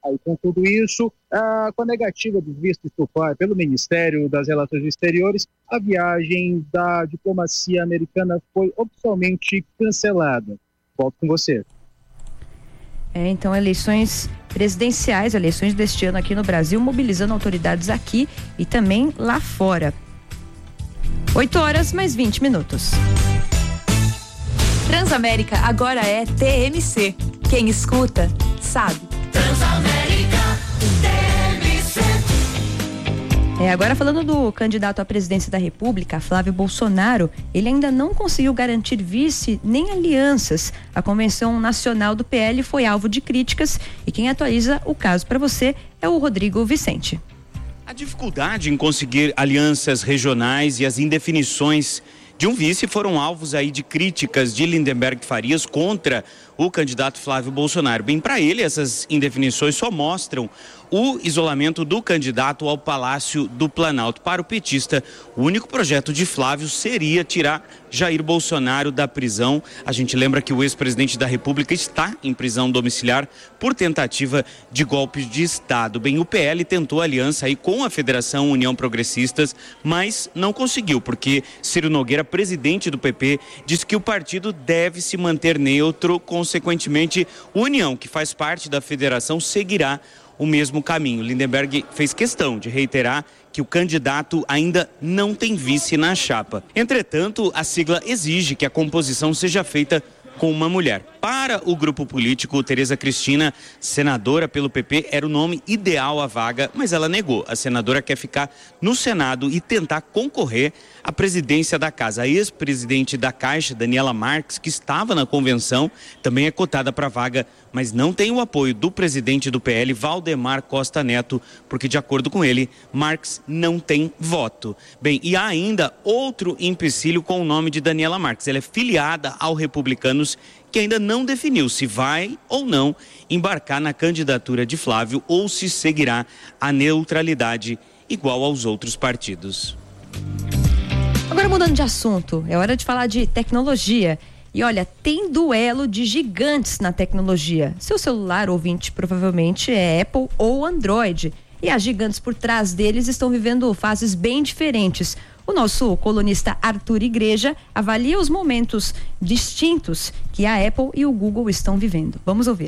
Aí, com tudo isso, com a negativa dos vistos pelo Ministério das Relações Exteriores, a viagem da diplomacia americana foi oficialmente cancelada. Volto com você. Então, eleições presidenciais, eleições deste ano aqui no Brasil, mobilizando autoridades aqui e também lá fora. 8h mais 20 minutos. Transamérica agora é TMC. Quem escuta, sabe. Transamérica TMC. Agora falando do candidato à presidência da República, Flávio Bolsonaro, ele ainda não conseguiu garantir vice nem alianças. A convenção nacional do PL foi alvo de críticas e quem atualiza o caso para você é o Rodrigo Vicente. A dificuldade em conseguir alianças regionais e as indefinições de um vice foram alvos aí de críticas de Lindenberg Farias contra o candidato Flávio Bolsonaro. Bem, para ele, essas indefinições só mostram o isolamento do candidato ao Palácio do Planalto. Para o petista, o único projeto de Flávio seria tirar Jair Bolsonaro da prisão. A gente lembra que o ex-presidente da República está em prisão domiciliar por tentativa de golpe de Estado. Bem, o PL tentou aliança aí com a Federação União Progressistas, mas não conseguiu, porque Ciro Nogueira, presidente do PP, disse que o partido deve se manter neutro. Consequentemente, União, que faz parte da federação, seguirá o mesmo caminho. Lindenberg fez questão de reiterar que o candidato ainda não tem vice na chapa. Entretanto, a sigla exige que a composição seja feita com uma mulher. Para o grupo político, Tereza Cristina, senadora pelo PP, era o nome ideal à vaga, mas ela negou. A senadora quer ficar no Senado e tentar concorrer à presidência da casa. A ex-presidente da Caixa, Daniela Marques, que estava na convenção, também é cotada para a vaga, mas não tem o apoio do presidente do PL, Valdemar Costa Neto, porque, de acordo com ele, Marques não tem voto. Bem, e há ainda outro empecilho com o nome de Daniela Marques. Ela é filiada ao Republicanos, que ainda não definiu se vai ou não embarcar na candidatura de Flávio ou se seguirá a neutralidade igual aos outros partidos. Agora mudando de assunto, é hora de falar de tecnologia. E olha, tem duelo de gigantes na tecnologia. Seu celular ouvinte provavelmente é Apple ou Android. E as gigantes por trás deles estão vivendo fases bem diferentes. O nosso colunista Arthur Igreja avalia os momentos distintos que a Apple e o Google estão vivendo. Vamos ouvir.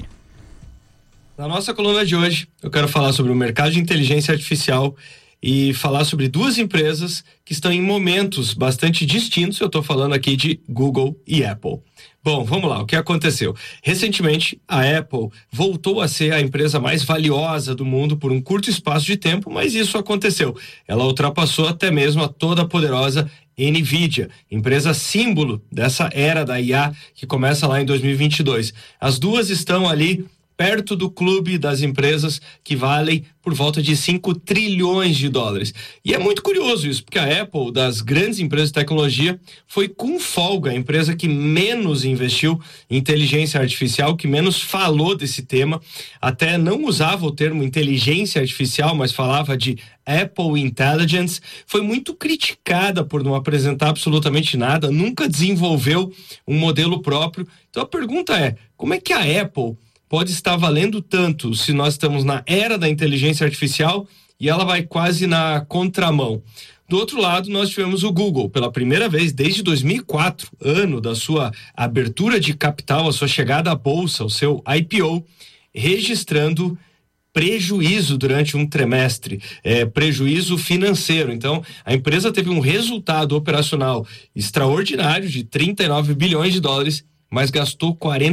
Na nossa coluna de hoje, eu quero falar sobre o mercado de inteligência artificial e falar sobre duas empresas que estão em momentos bastante distintos. Eu estou falando aqui de Google e Apple. Bom, vamos lá, o que aconteceu? Recentemente, a Apple voltou a ser a empresa mais valiosa do mundo por um curto espaço de tempo, mas isso aconteceu. Ela ultrapassou até mesmo a toda poderosa NVIDIA, empresa símbolo dessa era da IA que começa lá em 2022. As duas estão ali perto do clube das empresas que valem por volta de 5 trilhões de dólares. E é muito curioso isso, porque a Apple, das grandes empresas de tecnologia, foi com folga a empresa que menos investiu em inteligência artificial, que menos falou desse tema, até não usava o termo inteligência artificial, mas falava de Apple Intelligence. Foi muito criticada por não apresentar absolutamente nada, nunca desenvolveu um modelo próprio. Então a pergunta é, como é que a Apple pode estar valendo tanto se nós estamos na era da inteligência artificial e ela vai quase na contramão? Do outro lado, nós tivemos o Google, pela primeira vez desde 2004, ano da sua abertura de capital, a sua chegada à bolsa, o seu IPO, registrando prejuízo durante um trimestre, prejuízo financeiro. Então, a empresa teve um resultado operacional extraordinário de 39 bilhões de dólares, mas gastou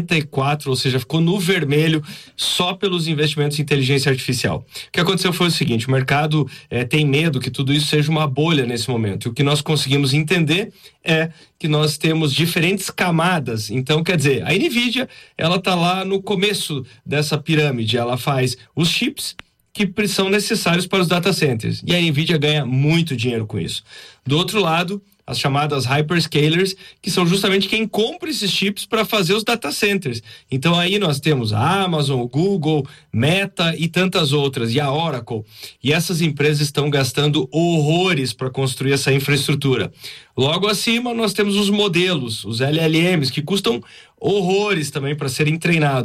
44, ou seja, ficou no vermelho só pelos investimentos em inteligência artificial. O que aconteceu foi o seguinte, o mercado tem medo que tudo isso seja uma bolha nesse momento. E o que nós conseguimos entender é que nós temos diferentes camadas. Então, quer dizer, a NVIDIA, ela está lá no começo dessa pirâmide, ela faz os chips que são necessários para os data centers. E a NVIDIA ganha muito dinheiro com isso. Do outro lado, as chamadas hyperscalers, que são justamente quem compra esses chips para fazer os data centers. Então aí nós temos a Amazon, o Google, Meta e tantas outras, e a Oracle. E essas empresas estão gastando horrores para construir essa infraestrutura. Logo acima nós temos os modelos, os LLMs, que custam horrores também para serem treinados.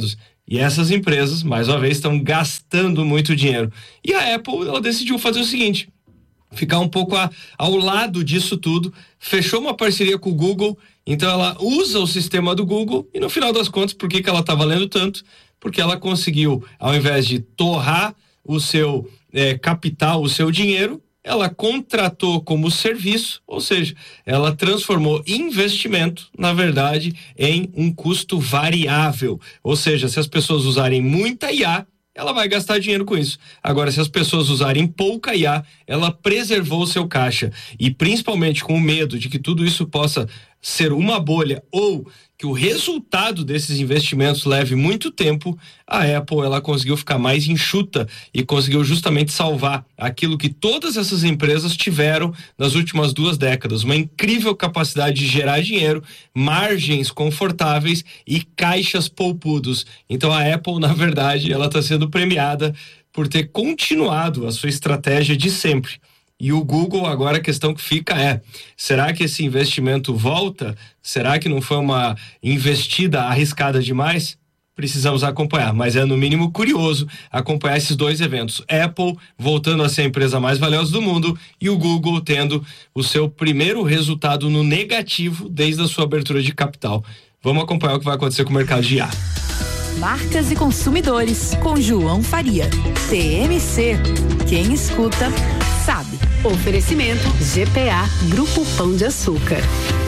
E essas empresas, mais uma vez, estão gastando muito dinheiro. E a Apple, ela decidiu fazer o seguinte: ficar um pouco ao lado disso tudo, fechou uma parceria com o Google, então ela usa o sistema do Google e no final das contas, por que ela está valendo tanto? Porque ela conseguiu, ao invés de torrar o seu capital, o seu dinheiro, ela contratou como serviço, ou seja, ela transformou investimento, na verdade, em um custo variável. Ou seja, se as pessoas usarem muita IA, ela vai gastar dinheiro com isso. Agora, se as pessoas usarem pouca IA, ela preservou o seu caixa. E principalmente com o medo de que tudo isso possa ser uma bolha ou que o resultado desses investimentos leve muito tempo, a Apple ela conseguiu ficar mais enxuta e conseguiu justamente salvar aquilo que todas essas empresas tiveram nas últimas 2 décadas, uma incrível capacidade de gerar dinheiro, margens confortáveis e caixas poupudos. Então a Apple, na verdade, ela está sendo premiada por ter continuado a sua estratégia de sempre. E o Google, agora a questão que fica é: será que esse investimento volta? Será que não foi uma investida arriscada demais? Precisamos acompanhar, mas é no mínimo curioso acompanhar esses 2 eventos. Apple voltando a ser a empresa mais valiosa do mundo e o Google tendo o seu primeiro resultado no negativo desde a sua abertura de capital. Vamos acompanhar o que vai acontecer com o mercado de IA. Marcas e consumidores, com João Faria. TMC. Quem escuta, sabe. Oferecimento GPA, Grupo Pão de Açúcar.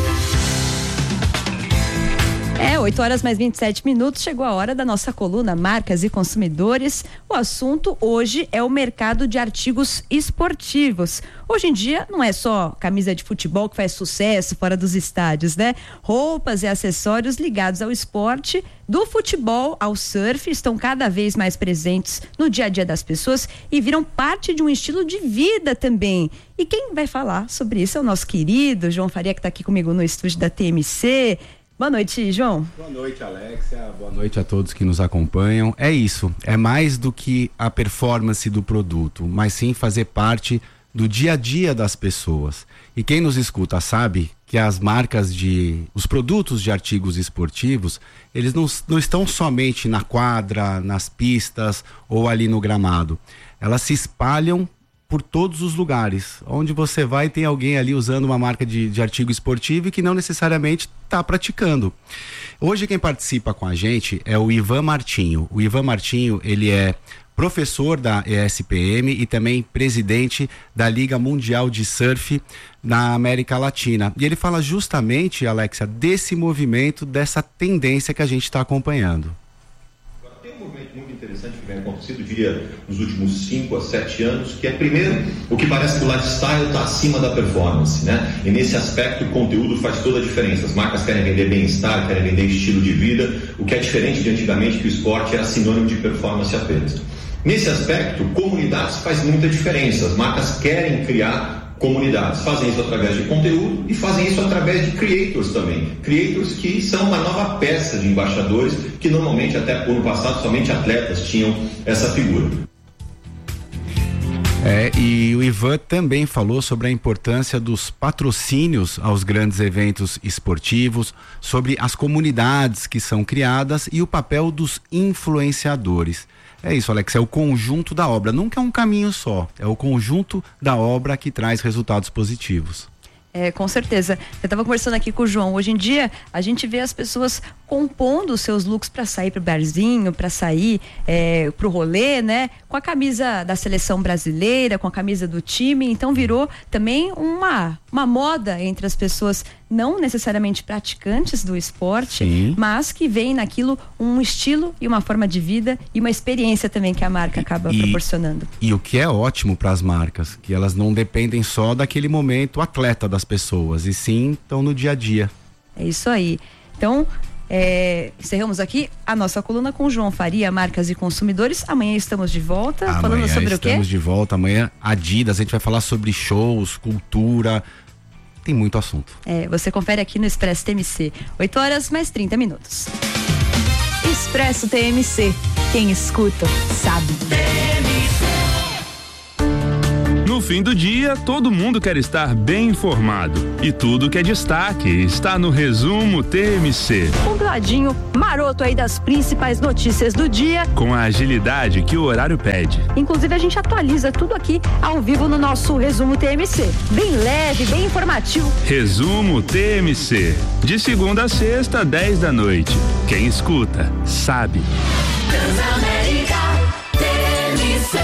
8h mais 27, chegou a hora da nossa coluna Marcas e Consumidores. O assunto hoje é o mercado de artigos esportivos. Hoje em dia não é só camisa de futebol que faz sucesso fora dos estádios, né? Roupas e acessórios ligados ao esporte, do futebol ao surf, estão cada vez mais presentes no dia a dia das pessoas e viram parte de um estilo de vida também. E quem vai falar sobre isso é o nosso querido João Faria, que está aqui comigo no estúdio da TMC. Boa noite, João. Boa noite, Alexia. Boa noite a todos que nos acompanham. É isso, é mais do que a performance do produto, mas sim fazer parte do dia a dia das pessoas. E quem nos escuta sabe que as marcas os produtos de artigos esportivos, eles não estão somente na quadra, nas pistas ou ali no gramado. Elas se espalham por todos os lugares. Onde você vai, tem alguém ali usando uma marca de artigo esportivo e que não necessariamente está praticando. Hoje quem participa com a gente é o Ivan Martinho. O Ivan Martinho, ele é professor da ESPM e também presidente da Liga Mundial de Surf na América Latina. E ele fala justamente, Alexia, desse movimento, dessa tendência que a gente está acompanhando. Tem um movimento muito interessante que vem acontecendo, diria, nos últimos 5 a 7 anos, que é, primeiro, o que parece que o lifestyle está acima da performance, né? E nesse aspecto o conteúdo faz toda a diferença. As marcas querem vender bem-estar, querem vender estilo de vida, o que é diferente de antigamente, que o esporte era sinônimo de performance apenas. Nesse aspecto, comunidades faz muita diferença. As marcas querem criar comunidades, fazem isso através de conteúdo e fazem isso através de creators também. Creators que são uma nova peça de embaixadores que normalmente, até por no passado, somente atletas tinham essa figura. E o Ivan também falou sobre a importância dos patrocínios aos grandes eventos esportivos, sobre as comunidades que são criadas e o papel dos influenciadores. É isso, Alex, é o conjunto da obra, nunca é um caminho só, é o conjunto da obra que traz resultados positivos. Com certeza. Eu estava conversando aqui com o João. Hoje em dia, a gente vê as pessoas compondo os seus looks para sair pro barzinho, para sair pro rolê, né? Com a camisa da seleção brasileira, com a camisa do time. Então virou também uma moda entre as pessoas não necessariamente praticantes do esporte, sim, mas que veem naquilo um estilo e uma forma de vida e uma experiência também que a marca acaba proporcionando. E o que é ótimo para as marcas, que elas não dependem só daquele momento atleta das pessoas, e sim estão no dia a dia. É isso aí. Então, encerramos aqui a nossa coluna com o João Faria, Marcas e Consumidores. Amanhã estamos de volta, falando sobre o quê? Estamos de volta, amanhã Adidas, a gente vai falar sobre shows, cultura, tem muito assunto. Você confere aqui no Expresso TMC, 8h mais 30 minutos. Expresso TMC, quem escuta sabe. No fim do dia, todo mundo quer estar bem informado. E tudo que é destaque está no Resumo TMC. Compiladinho maroto aí das principais notícias do dia. Com a agilidade que o horário pede. Inclusive, a gente atualiza tudo aqui ao vivo no nosso Resumo TMC. Bem leve, bem informativo. Resumo TMC. De segunda a sexta, 10 da noite. Quem escuta, sabe. Transamérica TMC.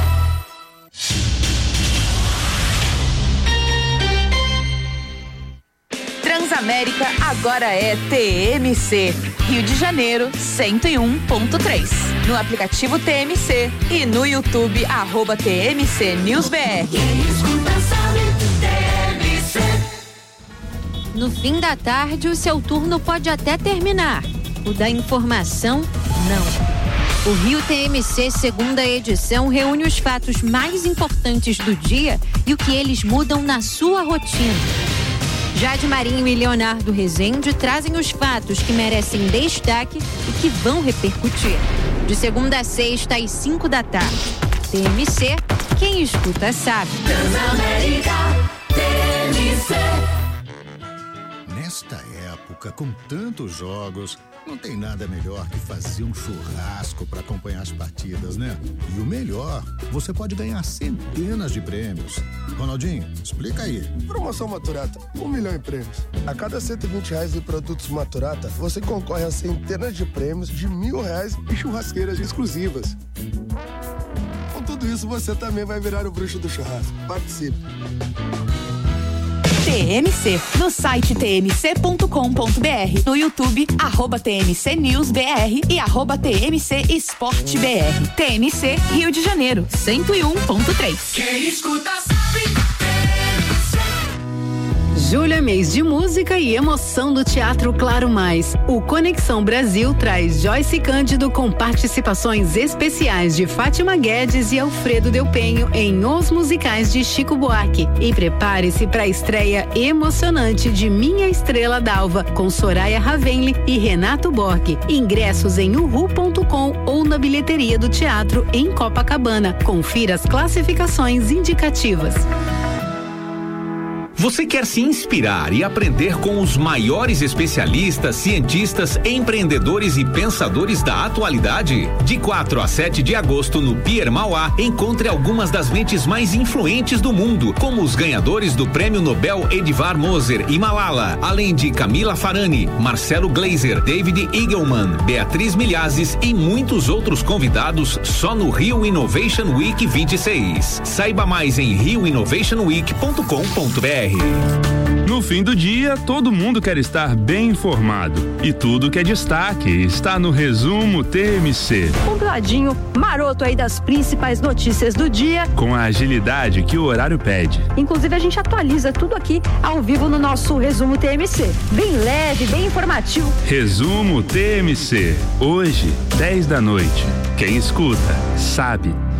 Transamérica agora é TMC. Rio de Janeiro, 101.3. No aplicativo TMC e no YouTube, @TMC News BR. Quem escuta sabe, TMC. No fim da tarde, o seu turno pode até terminar. O da informação, não. O Rio TMC, segunda edição, reúne os fatos mais importantes do dia e o que eles mudam na sua rotina. Jade Marinho e Leonardo Rezende trazem os fatos que merecem destaque e que vão repercutir. De segunda a sexta, às 5 da tarde. TMC, quem escuta sabe. Transamérica TMC. Nesta época, com tantos jogos, não tem nada melhor que fazer um churrasco para acompanhar as partidas, né? E o melhor, você pode ganhar centenas de prêmios. Ronaldinho, explica aí. Promoção Maturata, 1 milhão em prêmios. A cada R$120 de produtos Maturata, você concorre a centenas de prêmios de R$1.000 e churrasqueiras exclusivas. Com tudo isso, você também vai virar o bruxo do churrasco. Participe. TMC, no site tmc.com.br, no YouTube, @TMC News BR e @TMC Esporte BR. TMC, Rio de Janeiro, 101.3. Quem escuta sabe. Julho é mês de música e emoção do Teatro Claro Mais. O Conexão Brasil traz Joyce Cândido com participações especiais de Fátima Guedes e Alfredo Del Penho em Os Musicais de Chico Buarque. E prepare-se para a estreia emocionante de Minha Estrela d'Alva com Soraya Ravenli e Renato Borque. Ingressos em uhu.com ou na bilheteria do teatro em Copacabana. Confira as classificações indicativas. Você quer se inspirar e aprender com os maiores especialistas, cientistas, empreendedores e pensadores da atualidade? De 4 a 7 de agosto no Pier Mauá, encontre algumas das mentes mais influentes do mundo, como os ganhadores do Prêmio Nobel Edvard Moser e Malala, além de Camila Farani, Marcelo Gleiser, David Eagleman, Beatriz Milhazes e muitos outros convidados só no Rio Innovation Week 26. Saiba mais em rioinnovationweek.com.br. No fim do dia, todo mundo quer estar bem informado. E tudo que é destaque está no Resumo TMC. Compiladinho maroto aí das principais notícias do dia. Com a agilidade que o horário pede. Inclusive, a gente atualiza tudo aqui ao vivo no nosso Resumo TMC. Bem leve, bem informativo. Resumo TMC. Hoje, 10 da noite. Quem escuta, sabe.